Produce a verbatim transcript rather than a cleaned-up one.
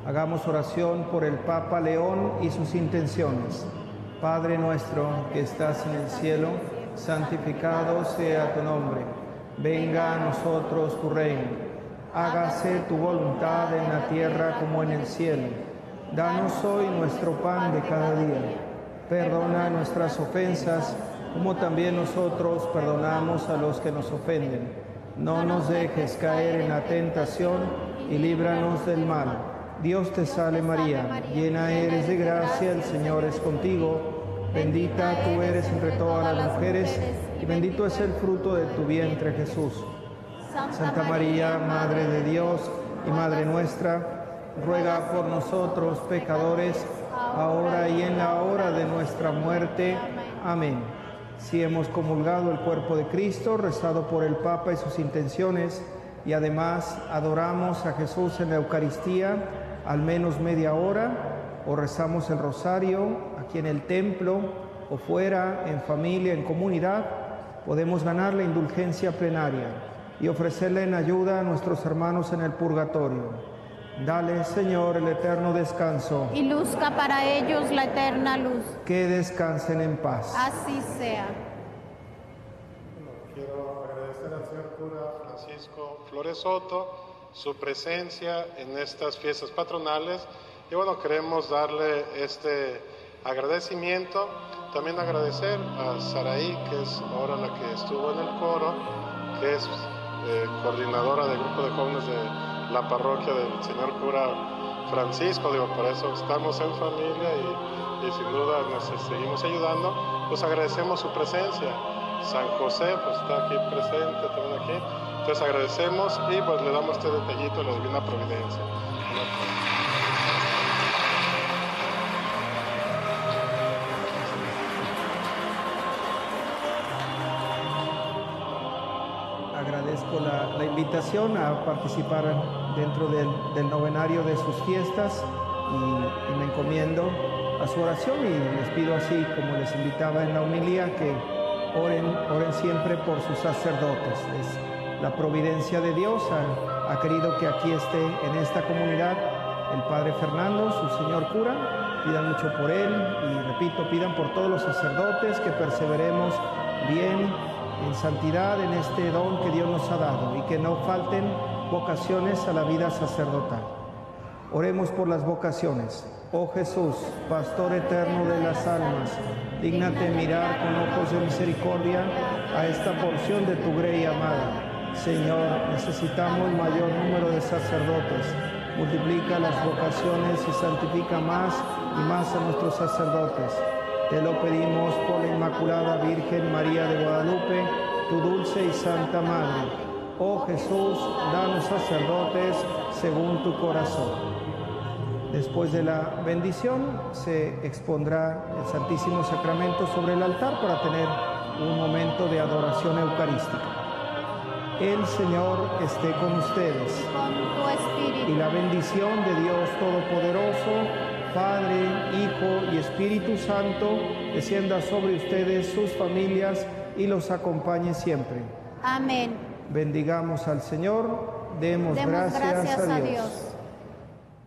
Hagamos oración por el Papa León y sus intenciones. Padre nuestro que estás en el cielo, santificado sea tu nombre. Venga a nosotros tu reino. Hágase tu voluntad en la tierra como en el cielo. Danos hoy nuestro pan de cada día. Perdona nuestras ofensas, como también nosotros perdonamos a los que nos ofenden. No nos dejes caer en la tentación y líbranos del mal. Dios te salve María, llena eres de gracia, el Señor es contigo. Bendita tú eres entre todas las mujeres, y bendito es el fruto de tu vientre, Jesús. Santa María, Madre de Dios y Madre nuestra, ruega por nosotros pecadores, ahora y en la hora de nuestra muerte. Amén. Si hemos comulgado el cuerpo de Cristo, rezado por el Papa y sus intenciones, y además adoramos a Jesús en la Eucaristía, al menos media hora, o rezamos el rosario aquí en el templo, o fuera, en familia, en comunidad, podemos ganar la indulgencia plenaria y ofrecerle en ayuda a nuestros hermanos en el purgatorio. Dale, Señor, el eterno descanso. Y luzca para ellos la eterna luz. Que descansen en paz. Así sea. Quiero agradecer al señor cura Francisco Flores Soto su presencia en estas fiestas patronales. Y bueno, queremos darle este agradecimiento. También agradecer a Saraí, que es ahora la que estuvo en el coro, que es eh, coordinadora del grupo de jóvenes de la parroquia del señor cura Francisco. Digo, por eso estamos en familia y, y sin duda nos seguimos ayudando. Pues agradecemos su presencia. San José pues está aquí presente, también aquí. Entonces agradecemos y pues le damos este detallito a la Divina Providencia. Agradezco la, la invitación a participar dentro del, del novenario de sus fiestas y, y me encomiendo a su oración y les pido así como les invitaba en la homilía que oren, oren siempre por sus sacerdotes. Es la providencia de Dios ha, ha querido que aquí esté en esta comunidad el Padre Fernando, su señor cura. Pidan mucho por él y repito, pidan por todos los sacerdotes que perseveremos bien en santidad en este don que Dios nos ha dado y que no falten vocaciones a la vida sacerdotal. Oremos por las vocaciones. Oh Jesús, Pastor eterno de las almas, dígnate mirar con ojos de misericordia a esta porción de tu grey amada. Señor, necesitamos mayor número de sacerdotes. Multiplica las vocaciones y santifica más y más a nuestros sacerdotes. Te lo pedimos por la Inmaculada Virgen María de Guadalupe, tu dulce y santa Madre. Oh Jesús, danos sacerdotes según tu corazón. Después de la bendición se expondrá el Santísimo Sacramento sobre el altar para tener un momento de adoración eucarística. El Señor esté con ustedes. Con tu espíritu. Y la bendición de Dios Todopoderoso, Padre, Hijo y Espíritu Santo, descienda sobre ustedes, sus familias, y los acompañe siempre. Amén. Bendigamos al Señor, demos, Demos gracias, gracias a a Dios. Dios.